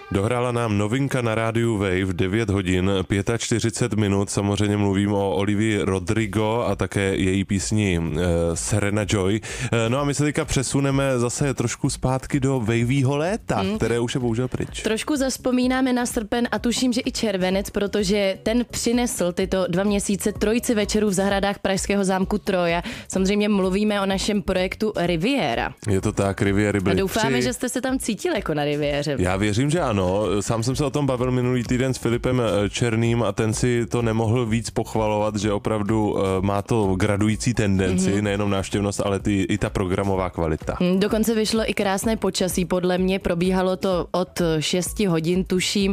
Dohrála nám novinka na rádiu Wave 9 hodin 45 minut. Samozřejmě mluvím o Olivii Rodrigo a také její písni Serena Joy. No a my se teďka přesuneme zase trošku zpátky do wavýho léta, které už je bohužel pryč. Trošku zazpomínáme na srpen a tuším, že i červenec, protože ten přinesl tyto 2 měsíce trojici večerů v zahradách pražského zámku Troja. Samozřejmě mluvíme o našem projektu Riviera. Je to tak, Riviery byly 3. A doufáme, že jste se tam cítili jako na Rivieře. Já věřím, že ano. Sám jsem se o tom bavil minulý týden s Filipem Černým a ten si to nemohl víc pochvalovat, že opravdu má to gradující tendenci, nejenom návštěvnost, ale i ta programová kvalita. Dokonce vyšlo i krásné počasí, podle mě probíhalo to od 6 hodin, tuším,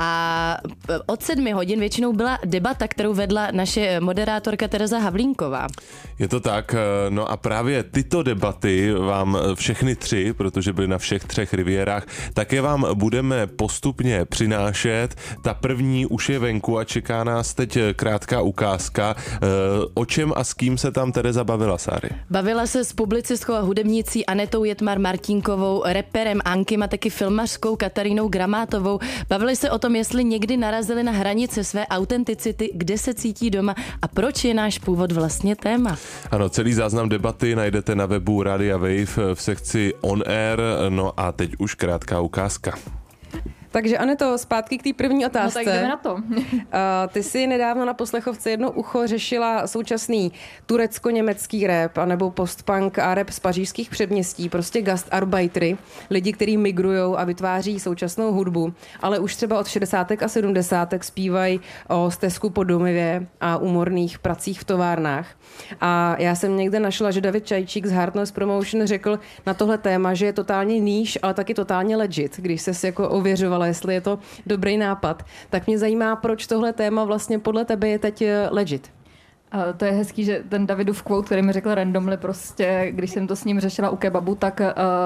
a od 7 hodin většinou byla debata, kterou vedla naše moderátorka Tereza Havlínková. Je to tak, no a právě tyto debaty vám všechny 3, protože byly na všech 3 rivierách, také vám budeme postupně přinášet. Ta první už je venku a čeká nás teď krátká ukázka. O čem a s kým se tam Tereza bavila, Sáry? Bavila se s publicistkou a hudebnicí Anetou Jetmar Martinkovou, reperem Ankim a taky filmařskou Katarínou Gramátovou. Bavili se o tom, jestli někdy narazili na hranice své autenticity, kde se cítí doma a proč je náš původ vlastně téma. Ano, celý záznam debaty najdete na webu Radia Wave v sekci On Air. No a teď už krátká ukázka. Takže Aneto, zpátky k té první otázce. No tak jdeme na to. Ty jsi nedávno na poslechovce jedno ucho řešila současný turecko-německý rap anebo postpunk a rap z pařížských předměstí, prostě gastarbeitery, lidi, kteří migrujou a vytváří současnou hudbu, ale už třeba od 60. a 70. zpívají o stezku po domově a úmorných pracích v továrnách. A já jsem někde našla, že David Čajčík z Hardness Promotion řekl na tohle téma, že je totálně níž, ale taky totálně legit, když ses jako ověřovala, jestli je to dobrý nápad. Tak mě zajímá, proč tohle téma vlastně podle tebe je teď legit. To je hezký, že ten Davidův quote, který mi řekl randomly prostě, když jsem to s ním řešila u kebabu, tak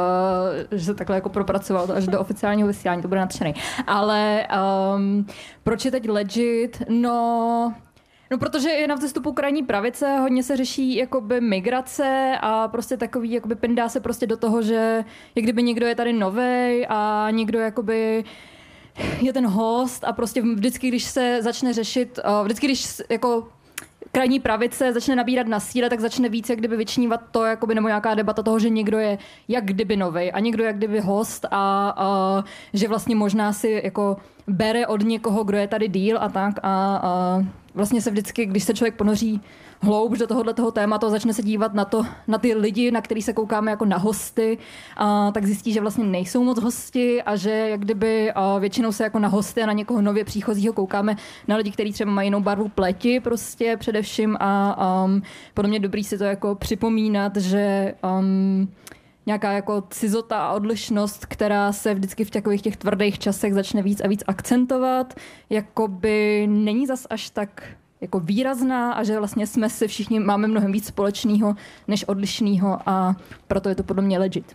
že se takhle jako propracoval to až do oficiálního vysílání, to bude nadšený. Ale proč je teď legit? No, protože je na vzestupu krajní pravice, hodně se řeší jakoby migrace a prostě takový, jakoby pindá se prostě do toho, že jak kdyby někdo je tady novej a někdo jakoby je ten host a prostě vždycky, když se začne řešit, vždycky, když jako krajní pravice začne nabírat na síle, tak začne víc jak kdyby vyčnívat to, jakoby, nebo nějaká debata toho, že někdo je jak kdyby novej a někdo jak kdyby host a že vlastně možná si jako bere od někoho, kdo je tady díl a tak a vlastně se vždycky, když se člověk ponoří hloubš do tohoto tématu, začne se dívat na ty lidi, na který se koukáme jako na hosty, tak zjistí, že vlastně nejsou moc hosti a že jak kdyby většinou se jako na hosty a na někoho nově příchozího koukáme na lidi, kteří třeba mají jinou barvu pleti prostě především a podle mě dobrý si to jako připomínat, že nějaká jako cizota a odlišnost, která se vždycky v takových těch tvrdých časech začne víc a víc akcentovat, jakoby není zas až tak jako výrazná a že vlastně jsme si všichni máme mnohem víc společného než odlišného a proto je to podle mě legit.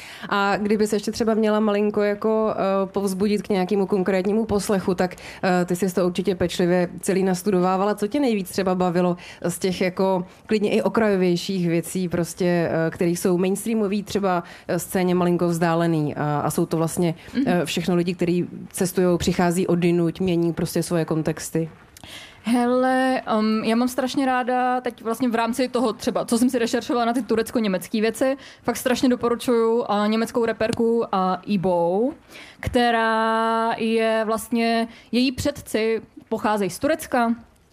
A kdyby se ještě třeba měla malinko jako povzbudit k nějakému konkrétnímu poslechu, tak ty jsi to určitě pečlivě celý nastudovávala. Co tě nejvíc třeba bavilo z těch jako klidně i okrajovějších věcí, prostě, které jsou mainstreamový, třeba scéně malinko vzdálený a jsou to vlastně všechno lidi, kteří cestují, přichází odjinuť, mění prostě svoje kontexty. Hele, já mám strašně ráda, teď vlastně v rámci toho třeba, co jsem si rešeršovala na ty turecko-německé věci, fakt strašně doporučuju německou reperku Ebou, která je vlastně, její předci pocházejí z Turecka,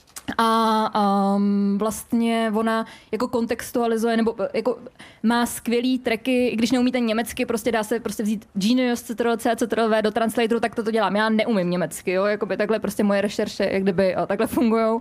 a vlastně ona jako kontextualizuje, nebo jako má skvělý tracky, i když neumíte německy, prostě dá se prostě vzít Genius, Ctrl+C, do Translatoru, tak to dělám. Já neumím německy, jo, jakoby takhle prostě moje rešerše, jak kdyby takhle fungujou.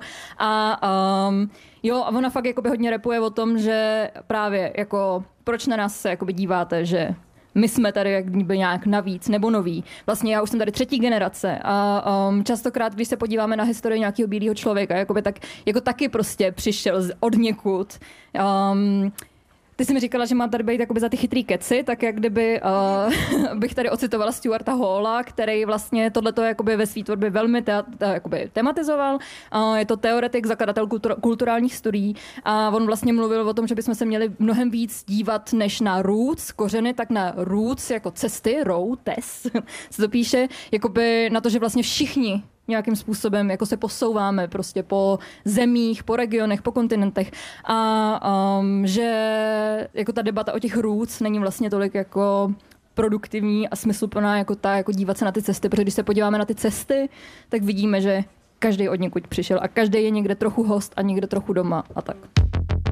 Jo, a ona fakt jakoby hodně rapuje o tom, že právě jako proč na nás se jakoby díváte, že my jsme tady jakby nějak navíc nebo noví. Vlastně já už jsem tady 3. generace a častokrát, když se podíváme na historii nějakého bílého člověka, jakoby tak, jako taky prostě přišel od někud. ty jsi mi říkala, že mám tady být jakoby za ty chytrý keci, tak jak kdyby bych tady ocitovala Stuarta Halla, který vlastně tohleto jakoby ve své tvorbě velmi jakoby tematizoval. Je to teoretik, zakladatel kulturálních studií a on vlastně mluvil o tom, že bychom se měli mnohem víc dívat než na roots, kořeny, tak na roots jako cesty, roots, se to píše, jakoby na to, že vlastně všichni nějakým způsobem jako se posouváme prostě po zemích, po regionech, po kontinentech a že jako ta debata o těch roots není vlastně tolik jako produktivní a smysluplná jako jako dívat se na ty cesty, protože když se podíváme na ty cesty, tak vidíme, že každý od někud přišel a každý je někde trochu host a někde trochu doma a tak.